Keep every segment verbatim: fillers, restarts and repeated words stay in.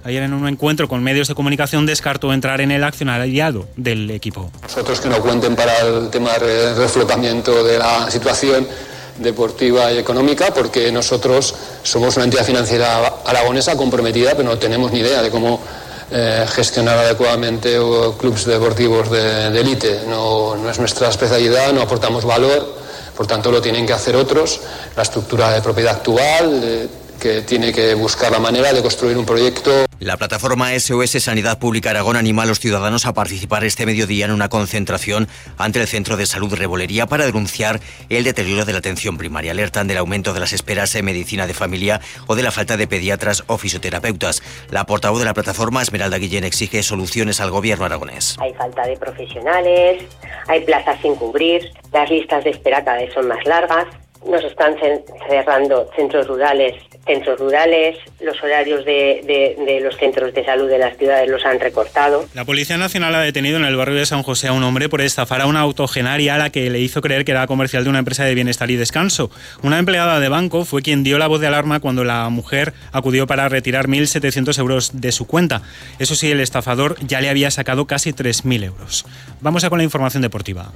Ayer en un encuentro con medios de comunicación descartó entrar en el accionariado del equipo. Nosotros que no cuenten para el tema de reflotamiento de la situación deportiva y económica, porque nosotros somos una entidad financiera aragonesa comprometida, pero no tenemos ni idea de cómo eh, gestionar adecuadamente clubes deportivos de, de élite. No, no es nuestra especialidad, no aportamos valor, por tanto lo tienen que hacer otros. La estructura de propiedad actual, eh, que tiene que buscar la manera de construir un proyecto. La plataforma S O S Sanidad Pública Aragón anima a los ciudadanos a participar este mediodía en una concentración ante el Centro de Salud Rebolería para denunciar el deterioro de la atención primaria. Alertan del aumento de las esperas en medicina de familia o de la falta de pediatras o fisioterapeutas. La portavoz de la plataforma, Esmeralda Guillén, exige soluciones al gobierno aragonés. Hay falta de profesionales, hay plazas sin cubrir, las listas de espera cada vez son más largas. Nos están cerrando centros rurales, centros rurales, los horarios de, de, de los centros de salud de las ciudades los han recortado. La Policía Nacional ha detenido en el barrio de San José a un hombre por estafar a una autogenaria a la que le hizo creer que era comercial de una empresa de bienestar y descanso. Una empleada de banco fue quien dio la voz de alarma cuando la mujer acudió para retirar mil setecientos euros de su cuenta. Eso sí, el estafador ya le había sacado casi tres mil euros. Vamos a con la información deportiva.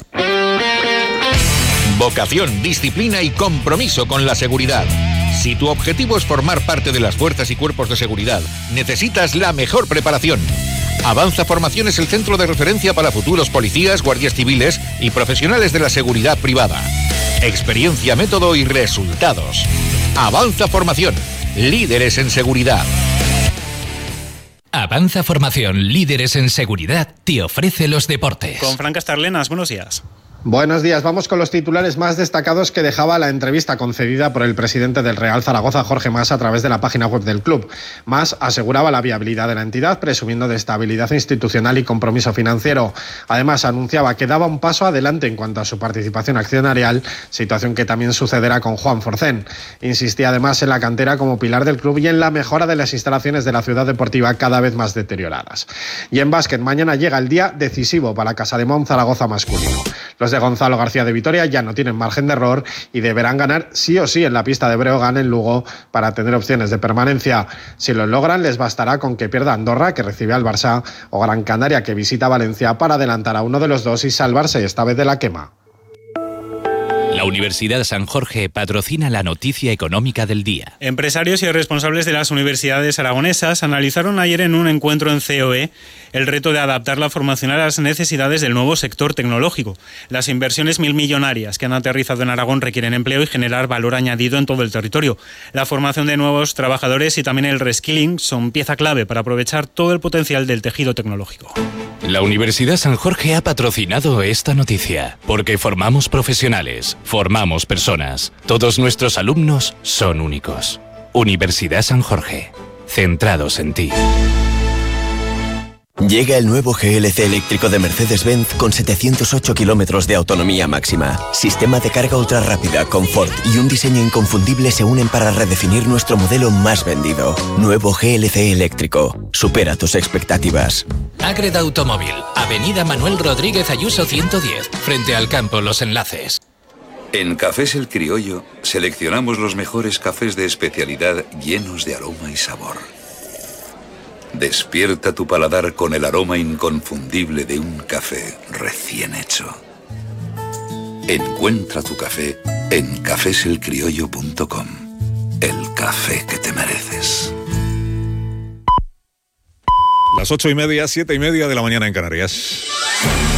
Vocación, disciplina y compromiso con la seguridad. Si tu objetivo es formar parte de las fuerzas y cuerpos de seguridad, necesitas la mejor preparación. Avanza Formación es el centro de referencia para futuros policías, guardias civiles y profesionales de la seguridad privada. Experiencia, método y resultados. Avanza Formación, líderes en seguridad. Avanza Formación, líderes en seguridad, te ofrece los deportes. Con Fran Castarlenas, buenos días. Buenos días, vamos con los titulares más destacados que dejaba la entrevista concedida por el presidente del Real Zaragoza, Jorge Mas, a través de la página web del club. Mas aseguraba la viabilidad de la entidad, presumiendo de estabilidad institucional y compromiso financiero. Además, anunciaba que daba un paso adelante en cuanto a su participación accionarial, situación que también sucederá con Juan Forcén. Insistía además en la cantera como pilar del club y en la mejora de las instalaciones de la ciudad deportiva cada vez más deterioradas. Y en básquet, mañana llega el día decisivo para Casademont Zaragoza masculino. Los de Gonzalo García de Vitoria ya no tienen margen de error y deberán ganar sí o sí en la pista de Breogán en Lugo para tener opciones de permanencia. Si lo logran, les bastará con que pierda Andorra, que recibe al Barça, o Gran Canaria, que visita Valencia, para adelantar a uno de los dos y salvarse esta vez de la quema. La Universidad San Jorge patrocina la noticia económica del día. Empresarios y responsables de las universidades aragonesas analizaron ayer en un encuentro en C O E el reto de adaptar la formación a las necesidades del nuevo sector tecnológico. Las inversiones milmillonarias que han aterrizado en Aragón requieren empleo y generar valor añadido en todo el territorio. La formación de nuevos trabajadores y también el reskilling son pieza clave para aprovechar todo el potencial del tejido tecnológico. La Universidad San Jorge ha patrocinado esta noticia, porque formamos profesionales, formamos personas. Todos nuestros alumnos son únicos. Universidad San Jorge, centrados en ti. Llega el nuevo G L C eléctrico de Mercedes-Benz con setecientos ocho kilómetros de autonomía máxima. Sistema de carga ultra rápida, confort y un diseño inconfundible se unen para redefinir nuestro modelo más vendido. Nuevo G L C eléctrico. Supera tus expectativas. Ágreda Automóvil, Avenida Manuel Rodríguez Ayuso ciento diez, frente al campo Los Enlaces. En Cafés El Criollo seleccionamos los mejores cafés de especialidad llenos de aroma y sabor. Despierta tu paladar con el aroma inconfundible de un café recién hecho. Encuentra tu café en cafés el criollo punto com. El café que te mereces. Las ocho y media, siete y media de la mañana en Canarias.